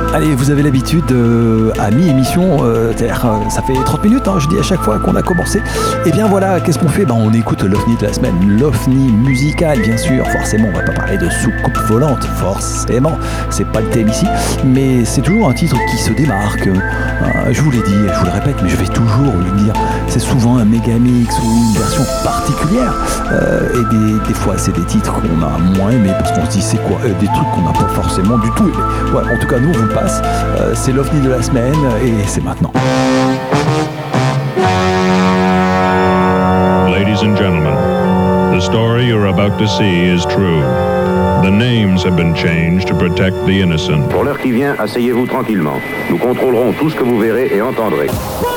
Allez, vous avez l'habitude à mi-émission, c'est-à-dire ça fait 30 minutes, je dis à chaque fois qu'on a commencé. Et bien voilà, qu'est-ce qu'on fait ? On écoute l'OVNI de la semaine, l'OVNI musical, bien sûr. Forcément, on va pas parler de soucoupe volante, forcément, c'est pas le thème ici. Mais c'est toujours un titre qui se démarque. Je vous l'ai dit, je vous le répète, mais je vais toujours le dire. C'est souvent un méga mix ou une version particulière. Et des fois, c'est des titres qu'on a moins aimés parce qu'on se dit c'est quoi ? Des trucs qu'on n'a pas forcément du tout aimés. Ouais, en tout cas, nous, on vous le passe. C'est l'OVNI de la semaine et c'est maintenant. Ladies and gentlemen, the story you're about to see is true. The names have been changed to protect the innocent. Pour l'heure qui vient, asseyez-vous tranquillement. Nous contrôlerons tout ce que vous verrez et entendrez.